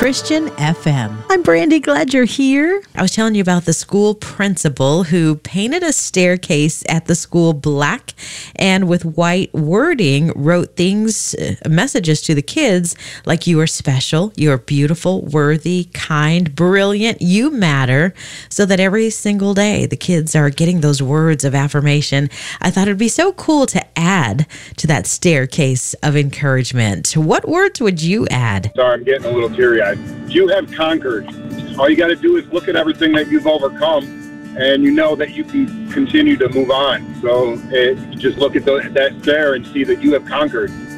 Christian FM. I'm Brandy, glad you're here. I was telling you about the school principal who painted a staircase at the school black and with white wording wrote messages to the kids like you are special, you're beautiful, worthy, kind, brilliant, you matter, so that every single day the kids are getting those words of affirmation. I thought it'd be so cool to add to that staircase of encouragement. What words would you add? Sorry, I'm getting a little teary-eyed. You have conquered. All you got to do is look at everything that you've overcome, and you know that you can continue to move on. So you just look at that stair and see that you have conquered.